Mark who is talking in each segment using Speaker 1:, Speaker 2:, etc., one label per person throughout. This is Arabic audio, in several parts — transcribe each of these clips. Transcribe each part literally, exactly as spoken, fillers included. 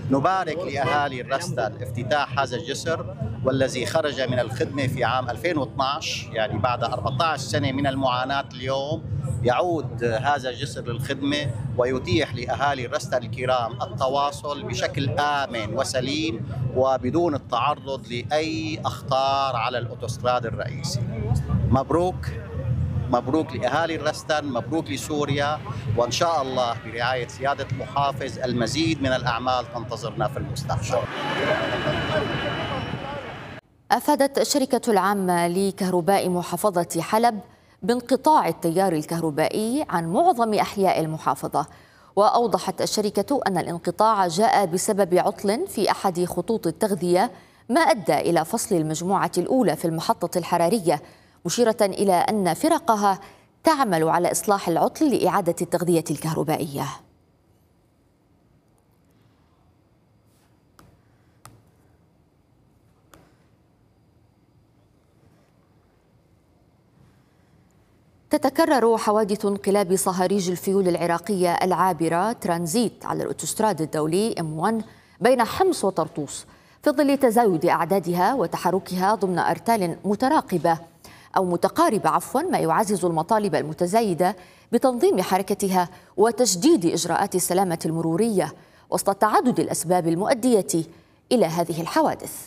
Speaker 1: نبارك لأهالي الرستن افتتاح هذا الجسر، والذي خرج من الخدمة في عام ألفين واثنعش، يعني بعد أربعة عشر سنة من المعاناة. اليوم يعود هذا الجسر للخدمة ويتيح لأهالي الرستن الكرام التواصل بشكل آمن وسليم وبدون التعرض لأي أخطار على الأوتوستراد الرئيسي. مبروك مبروك لأهالي الرستن، مبروك لسوريا، وإن شاء الله برعاية سيادة المحافظ المزيد من الأعمال تنتظرنا في المستقبل.
Speaker 2: أفادت الشركة العامة لكهرباء محافظة حلب بانقطاع التيار الكهربائي عن معظم أحياء المحافظة، وأوضحت الشركة أن الانقطاع جاء بسبب عطل في أحد خطوط التغذية ما أدى إلى فصل المجموعة الأولى في المحطة الحرارية، مشيرة إلى أن فرقها تعمل على إصلاح العطل لإعادة التغذية الكهربائية. تتكرر حوادث انقلاب صهاريج الفيول العراقية العابرة ترانزيت على الأوتوستراد الدولي إم واحد بين حمص وطرطوس في ظل تزايد أعدادها وتحركها ضمن أرتال متراقبة أو متقاربة عفوا، ما يعزز المطالب المتزايدة بتنظيم حركتها وتشديد إجراءات السلامة المرورية وسط تعدد الأسباب المؤدية إلى هذه الحوادث.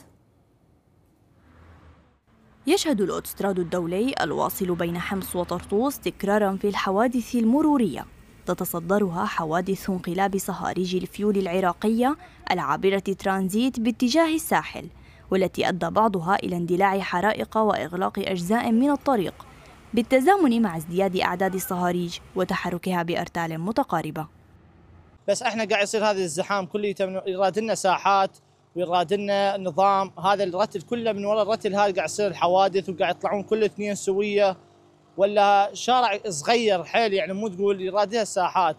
Speaker 3: يشهد الأوتوستراد الدولي الواصل بين حمص وطرطوس تكراراً في الحوادث المرورية تتصدرها حوادث انقلاب صهاريج الفيول العراقية العابرة ترانزيت باتجاه الساحل، والتي أدى بعضها إلى اندلاع حرائق وإغلاق أجزاء من الطريق بالتزامن مع ازدياد أعداد الصهاريج وتحركها بأرتال متقاربة.
Speaker 4: بس احنا قاعد يصير هذا الزحام كله، يراد لنا ساحات ويراد لنا نظام. هذا الرتل كله من وراء الرتل هذا قاعد يصير الحوادث، وقاعد يطلعون كل اثنين سويه، ولا شارع صغير حيل، يعني مو تقول يراد لها ساحات.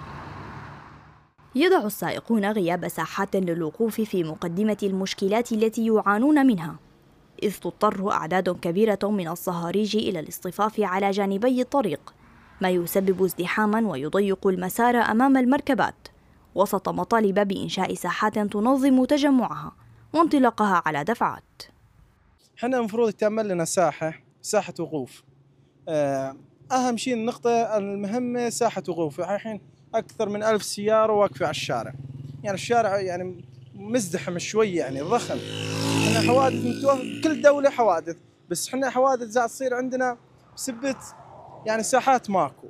Speaker 3: يضع السائقون غياب ساحات للوقوف في مقدمة المشكلات التي يعانون منها، إذ تضطر أعداد كبيرة من الصهاريج إلى الاصطفاف على جانبي الطريق، ما يسبب ازدحاما ويضيق المسار أمام المركبات، وسط مطالب بإنشاء ساحات تنظم تجمعها وانطلاقها على دفعات.
Speaker 5: احنا المفروض يتعمل لنا ساحة ساحة وقوف. أهم شيء النقطة المهمة ساحة وقوف. الحين أكثر من ألف سيارة واقفة على الشارع، يعني الشارع يعني مزدحم شوي، يعني ضخم. احنا حوادث متوفر، كل دولة حوادث، بس احنا حوادث زاد تصير عندنا بسبة يعني ساحات ماكو.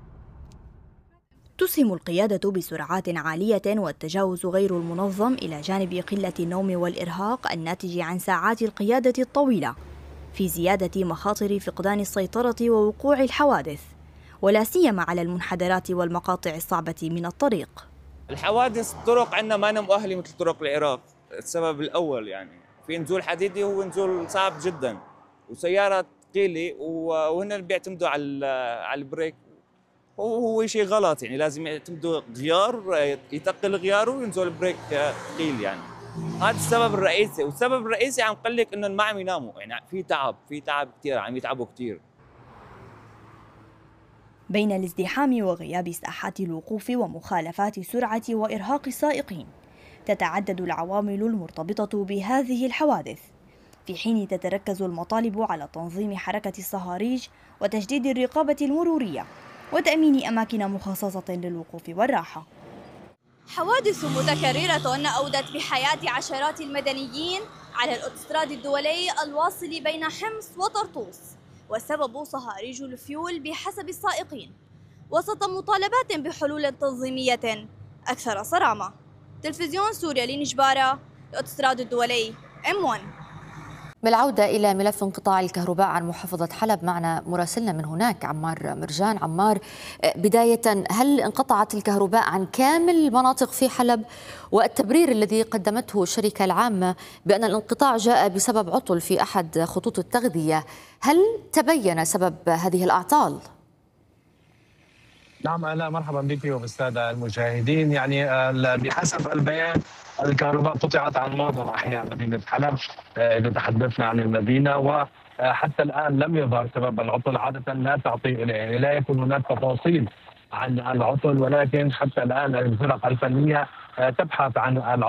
Speaker 3: تسهم القيادة بسرعات عالية والتجاوز غير المنظم إلى جانب قلة النوم والإرهاق الناتج عن ساعات القيادة الطويلة في زيادة مخاطر فقدان السيطرة ووقوع الحوادث، ولا سيما على المنحدرات والمقاطع الصعبة من الطريق.
Speaker 6: الحوادث الطرق عندنا ما مؤهلة مثل طرق العراق. السبب الأول يعني في نزول حديدي، هو نزول صعب جدا، وسيارة ثقيلة، وهن بيعتمدوا على على البريك، وهو شيء غلط. يعني لازم يعتمدوا غيار، يتقل غياره وينزل البريك ثقيل. يعني هذا السبب الرئيسي، والسبب الرئيسي عم قلك انه ما عم يناموا، يعني في تعب في تعب كثير، عم يتعبوا كثير.
Speaker 3: بين الازدحام وغياب ساحات الوقوف ومخالفات سرعة وإرهاق السائقين، تتعدد العوامل المرتبطة بهذه الحوادث، في حين تتركز المطالب على تنظيم حركة الصهاريج وتشديد الرقابة المرورية وتأمين أماكن مخصصة للوقوف والراحة.
Speaker 7: حوادث متكررة أودت بحياة عشرات المدنيين على الأوتوستراد الدولي الواصل بين حمص وطرطوس، والسبب صهاريج الفيول بحسب السائقين، وسط مطالبات بحلول تنظيمية أكثر صرامة. تلفزيون سوريا لنجبارة، الأوتوستراد الدولي إم واحد.
Speaker 2: بالعودة إلى ملف انقطاع الكهرباء عن محافظة حلب، معنا مراسلنا من هناك عمار مرجان. عمار، بداية، هل انقطعت الكهرباء عن كامل المناطق في حلب؟ والتبرير الذي قدمته الشركة العامة بأن الانقطاع جاء بسبب عطل في أحد خطوط التغذية، هل تبين سبب هذه الأعطال؟
Speaker 8: نعم، أهلا مرحبا بك وبالسادة المشاهدين. يعني بحسب البيان الكهرباء قطعت عن معظم أحياء مدينة حلب إذا تحدثنا عن المدينة، وحتى الآن لم يظهر سبب العطل. عادة لا تعطي يعني لا يكون هناك تفاصيل عن العطل، ولكن حتى الآن الفرق الفنية تبحث عن العطل.